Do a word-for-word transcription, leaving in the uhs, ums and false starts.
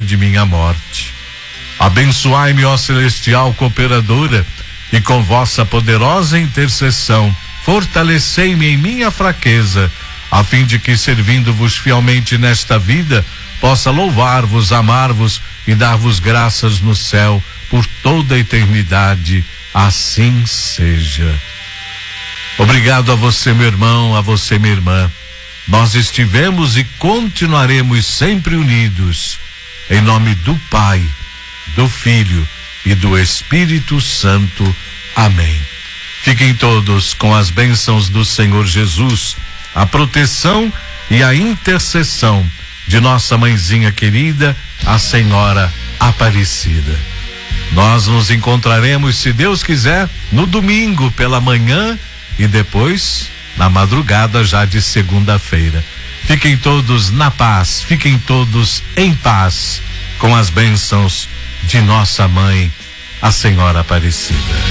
de minha morte. Abençoai-me, ó celestial cooperadora, e com vossa poderosa intercessão, fortalecei-me em minha fraqueza, a fim de que, servindo-vos fielmente nesta vida, possa louvar-vos, amar-vos e dar-vos graças no céu por toda a eternidade. Assim seja. Obrigado a você, meu irmão, a você, minha irmã. Nós estivemos e continuaremos sempre unidos, em nome do Pai, do Filho e do Espírito Santo. Amém. Fiquem todos com as bênçãos do Senhor Jesus, a proteção e a intercessão de nossa mãezinha querida, a Senhora Aparecida. Nós nos encontraremos, se Deus quiser, no domingo pela manhã e depois na madrugada já de segunda-feira. Fiquem todos na paz, fiquem todos em paz, com as bênçãos de nossa mãe, a Senhora Aparecida.